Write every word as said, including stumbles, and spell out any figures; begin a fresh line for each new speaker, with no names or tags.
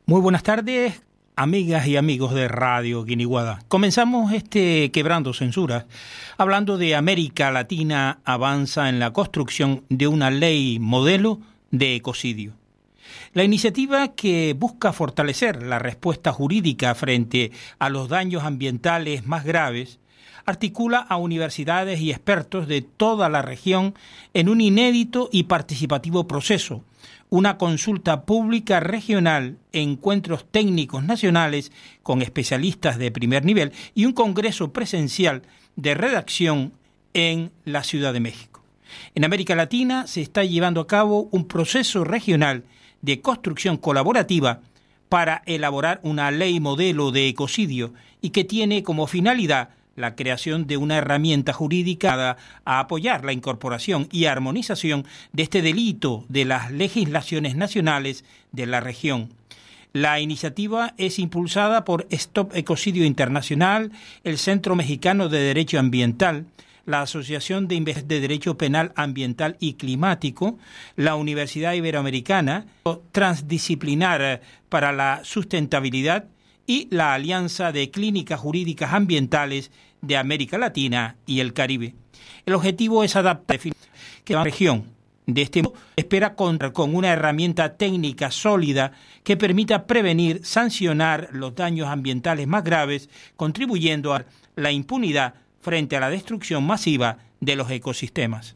Muy buenas tardes, amigas y amigos de Radio Guiniguada. Comenzamos este Quebrando Censuras hablando de América Latina avanza en la construcción de una ley modelo de ecocidio. La iniciativa, que busca fortalecer la respuesta jurídica frente a los daños ambientales más graves, articula a universidades y expertos de toda la región en un inédito y participativo proceso, una consulta pública regional, encuentros técnicos nacionales con especialistas de primer nivel y un congreso presencial de redacción en la Ciudad de México. En América Latina se está llevando a cabo un proceso regional de construcción colaborativa para elaborar una ley modelo de ecocidio y que tiene como finalidad la creación de una herramienta jurídica a apoyar la incorporación y armonización de este delito de las legislaciones nacionales de la región. La iniciativa es impulsada por Stop Ecocidio Internacional, el Centro Mexicano de Derecho Ambiental, la Asociación de Investigadores de Derecho Penal Ambiental y Climático, la Universidad Iberoamericana Transdisciplinar para la Sustentabilidad y la Alianza de Clínicas Jurídicas Ambientales de América Latina y el Caribe. El objetivo es adaptar que la región de este modo espera contar con una herramienta técnica sólida que permita prevenir, sancionar los daños ambientales más graves, contribuyendo a la impunidad frente a la destrucción masiva de los ecosistemas.